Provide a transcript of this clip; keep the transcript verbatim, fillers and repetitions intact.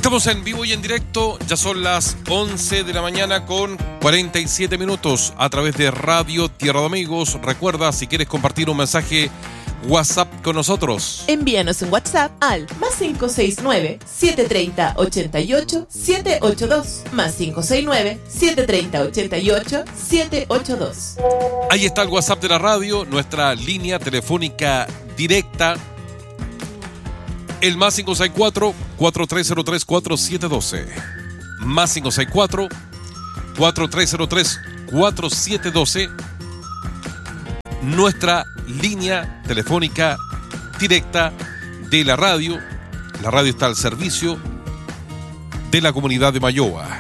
Estamos en vivo y en directo, ya son las once de la mañana con cuarenta y siete minutos a través de Radio Tierra de Amigos. Recuerda, si quieres compartir un mensaje WhatsApp con nosotros, envíanos un WhatsApp al más cinco seis nueve, siete tres cero, ocho ocho, siete ocho dos, más cinco seis nueve, siete tres cero, ocho ocho, siete ocho dos. Ahí está el WhatsApp de la radio, nuestra línea telefónica directa, el más cinco seis cuatro, cuatro tres cero tres, cuatro siete uno dos. Más cinco seis cuatro, cuatro tres cero tres, cuatro siete uno dos. Nuestra línea telefónica directa de la radio. La radio está al servicio de la comunidad de Mayoa.